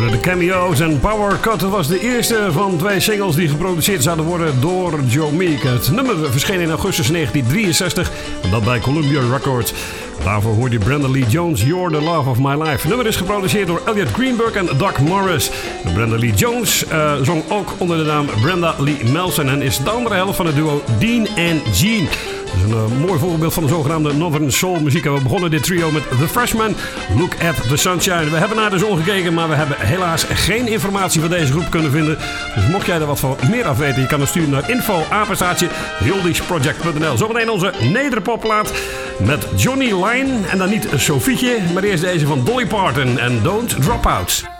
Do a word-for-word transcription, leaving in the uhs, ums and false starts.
De Cameo's en Power Cut was de eerste van twee singles die geproduceerd zouden worden door Joe Meek. Het nummer verscheen in augustus negentien drieënzestig, dat bij Columbia Records. Daarvoor hoorde je Brenda Lee Jones, You're the Love of My Life. Het nummer is geproduceerd door Elliot Greenberg en Doug Morris. Brenda Lee Jones uh, zong ook onder de naam Brenda Lee Melson en is de andere helft van het duo Dean en Gene. Dat is een uh, mooi voorbeeld van de zogenaamde Northern Soul muziek. We begonnen dit trio met The Freshman, Look at the Sunshine. We hebben naar de zon gekeken, maar we hebben helaas geen informatie van deze groep kunnen vinden. Dus mocht jij er wat van meer af weten, je kan het sturen naar info apenstaartje hildischproject punt n l. Zometeen onze nederpopplaat met Johnny Line. En dan niet Sofietje, maar eerst deze van Dolly Parton en Don't Drop Out.